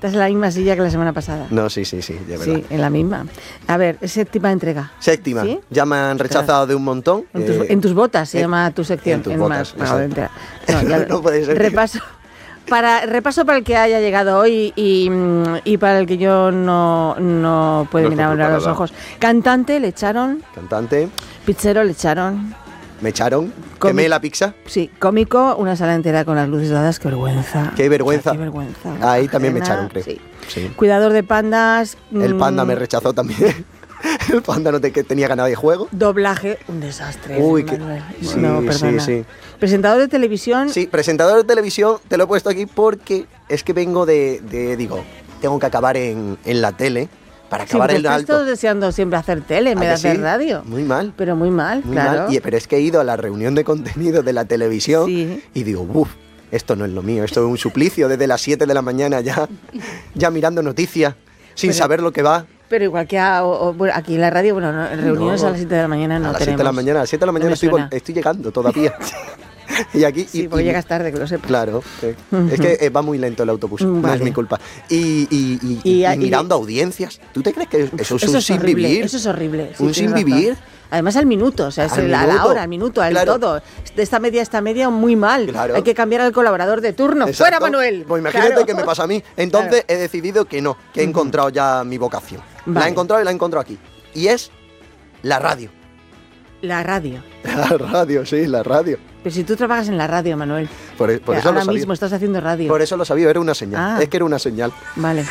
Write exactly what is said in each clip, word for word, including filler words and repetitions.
Estás en la misma silla que la semana pasada. No, sí, sí, sí, de verdad. Sí, en la misma. A ver, séptima entrega. Séptima. ¿Sí? Ya me han rechazado de un montón. En tus, eh, en tus botas se eh, llama tu sección. En tus en botas, más, exacto. no, ya, No puede ser. Repaso. Para, repaso para el que haya llegado hoy y, y para el que yo no, no puede No mirar estoy a los preparada. ojos. Cantante le echaron, Cantante, pizzero le echaron, me echaron, Comi- quemé la pizza. sí, cómico, una sala entera con las luces dadas, qué vergüenza. Qué vergüenza. O sea, qué vergüenza. Ahí también me Ajena, echaron, creo. sí. Sí. Cuidador de pandas. El panda mm, me rechazó también. El panda no te, que tenía ganado de juego. Doblaje, un desastre. Uy, qué- Manuel. sí, no, sí, perdona. sí. Presentador de televisión. Sí, presentador de televisión, te lo he puesto aquí porque es que vengo de, de digo, tengo que acabar en, en la tele para Sí, acabar porque en estás alto. todo deseando siempre hacer tele en ¿A vez de que sí? hacer radio. Muy mal. Pero muy mal, Muy claro. mal. Y, pero es que he ido a la reunión de contenido de la televisión Sí. y digo, uff, esto no es lo mío, esto es un suplicio desde las siete de la mañana ya, ya mirando noticias, sin Pero- saber lo que va. Pero igual que a- o- o, bueno, aquí en la radio, bueno, no, en reuniones No. a las siete de la mañana no a las tenemos. siete de la mañana, a las siete de la No mañana me estoy, suena. vol- estoy llegando todavía. Y aquí Sí, y- porque y- llegas tarde, que lo sepas. Claro, sí. Es que eh, va muy lento el autobús, Mm, no vale. es mi culpa. Y, y- y- Y- y y- mirando audiencias, ¿tú te crees que eso, es Eso un es sin horrible, vivir? eso es horrible. sí, ¿Un tienes sin razón. vivir? Además al minuto, o sea, es Al el- a la minuto. hora, al minuto, al Claro. todo. De esta media a esta media, muy mal. Claro. Hay que cambiar al colaborador de turno. Exacto. ¡Fuera, Manuel! Pues imagínate Claro. que me pasa a mí. Entonces he decidido que no, que he encontrado ya mi vocación. La Vale. he encontrado y la he encontrado aquí. Y es la radio. La radio. La radio, sí, la radio. Pero si tú trabajas en la radio, Manuel. Por, e- por eso ahora lo sabía. mismo estás haciendo radio. Por eso lo sabía, era una señal. Ah. Es que era una señal. Vale.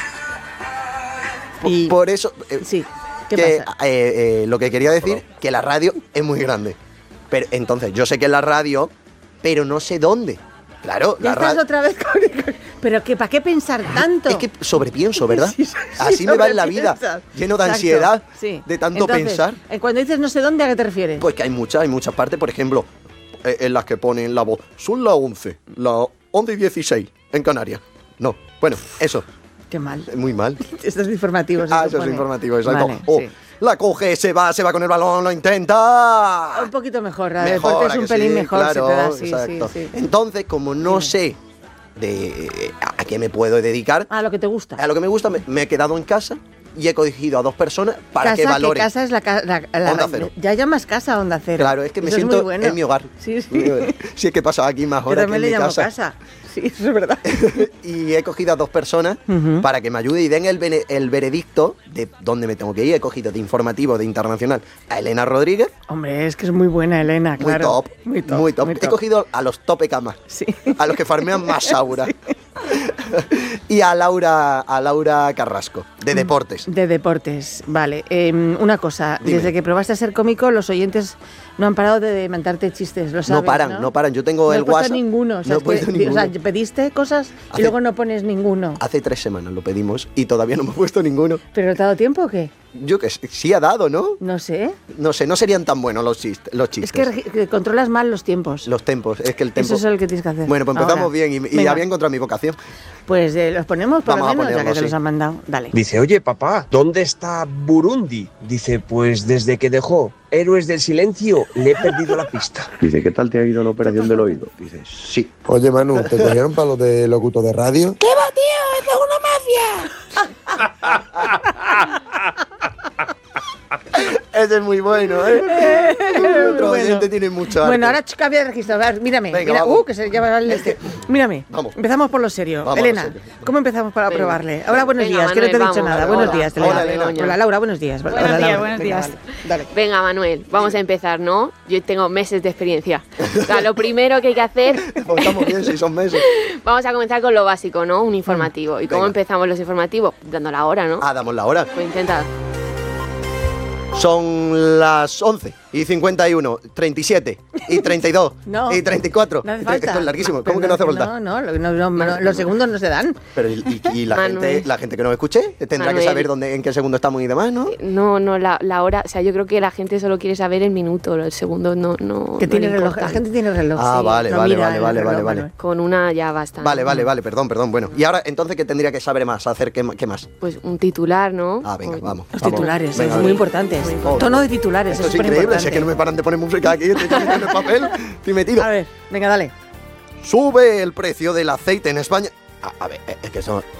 Por, Y- por eso, eh, Sí. ¿Qué que, pasa? eh, eh, lo que quería decir, que la radio es muy grande. Pero entonces, yo sé que es la radio, pero no sé dónde. Claro, Ya la estás radio. otra vez con... Pero que, ¿para qué pensar tanto? Es que sobrepienso, ¿verdad? Sí, sí, Así me va en la vida, sobrepiensas. lleno de Exacto, ansiedad, sí. de tanto Entonces, pensar. eh, Cuando dices no sé dónde, ¿a qué te refieres? Pues que hay muchas, hay muchas partes, por ejemplo, eh, en las que ponen la voz, son las once, las once y dieciséis en Canarias. No, bueno, eso, Qué mal. muy mal. Estos informativos. se Ah, eso es supone. informativo, exacto. Vale, Oh, sí. la coge, se va, se va con el balón, lo intenta. Un poquito mejor, la Mejor, deporte ¿a es un que pelín sí? mejor, Claro, se te da, sí, exacto. sí, sí. Entonces, como no Dime. sé de a, a qué me puedo dedicar, Ah, lo que te gusta. a lo que me gusta, me, me he quedado en casa y he cogido a dos personas para casa, que valoren. casa es la, ca- la, la- Onda Cero. Ya llamas casa a Onda Cero. Claro, es que me Eso siento muy bueno. en mi hogar. Sí, sí. Si es que he pasado aquí más Yo horas que también en le mi llamo casa. casa. Sí, eso es verdad. Y he cogido a dos personas Ujú. para que me ayuden y den el, bene- el veredicto de dónde me tengo que ir. He cogido de informativo, de internacional, a Elena Rodríguez. Hombre, es que es muy buena Elena, Muy, claro. top, Muy top. muy top. muy He top. cogido a los tope camas. Sí. A los que farmean más aura. Y a Laura, a Laura Carrasco, de deportes. De deportes, vale. Eh, una cosa, Dime. desde que probaste a ser cómico, los oyentes no han parado de mandarte chistes, lo sabes, No paran, ¿no? no paran. Yo tengo No el he puesto WhatsApp. ninguno. O sea, no he es que- puesto o ninguno. sea, pediste cosas y Hace- luego no pones ninguno. Hace tres semanas lo pedimos y todavía no me he puesto ninguno. ¿Pero no te ha dado tiempo o qué? Yo que sé, sí ha dado, ¿no? No sé. No sé, no serían tan buenos los chistes. Los chistes. Es que, regi- que controlas mal los tiempos. Los tempos, es que el tempo... Eso es lo que tienes que hacer. Bueno, pues empezamos Ahora. bien y, y Venga, había encontrado mi vocación. Pues eh, los ponemos por Vamos lo a menos, ya que ponerlos, te los sí. han mandado. Dale. Dice, oye papá, ¿dónde está Burundi? Dice, pues desde que dejó Héroes del Silencio le he perdido la pista. Dice, ¿qué tal te ha ido la operación del oído? Dice, sí. Oye, Manu, ¿te cogieron para lo de locuto de radio? ¿Qué va, tío? ¡Esto es una mafia! Ese es muy bueno, ¿eh? Otro Bueno. oyente tiene mucho arte. Bueno, ahora ch- cambia de registro. A ver, mírame. Venga, mira, vamos. uh, que se llama el este. Mírame. Vamos. Empezamos por lo serio. Vamos a lo Elena, serio. ¿cómo empezamos para Venga. probarle? Hola, buenos Venga, días, que no te he Manuel, dicho vamos. nada. Hola. Buenos días, Hola, Elena. Elena. Hola, Hola, Laura, buenos días. Buenos Hola, días, Laura. buenos Venga, días. vale. Dale. Venga, Manuel, vamos a empezar, ¿no? Yo tengo meses de experiencia. O sea, lo primero que hay que hacer, Pues estamos bien, si son meses. vamos a comenzar con lo básico, ¿no? Un informativo. ¿Y cómo Venga. empezamos los informativos? Dando la hora, ¿no? Ah, damos la hora. Pues intenta. Son las once y cincuenta y uno, treinta y siete y treinta y dos No. y treinta y cuatro. No hace falta. Esto es larguísimo. Pero ¿Cómo que no hace falta? No, no, lo- no, no, no, los segundos no se dan. Pero y, y- y la, Manuel. gente, la gente que nos escuche tendrá Manuel. que saber dónde, en qué segundo estamos y demás, ¿no? No, no, la, la hora, o sea, yo creo que la gente solo quiere saber el minuto, el segundo no, no. Que no tiene le reloj. importa. La gente tiene reloj. Ah, sí, vale, no vale, mira vale, el vale, reloj, vale, vale. Manuel. Con una ya basta. Vale, vale, vale, perdón, perdón. Bueno, y ahora entonces, ¿qué tendría que saber más? ¿Hacer qué, ma- qué más? Pues un titular, ¿no? Ah, venga, O- vamos. Los vamos. titulares, Venga, es a muy ver. importantes. Oh, Tono oh. de titulares, Esto es es increíble, importante. si es que no me paran de poner música aquí, estoy en el papel, estoy metido. A ver, venga, dale. Sube el precio del aceite en España. A, a ver, es que eso,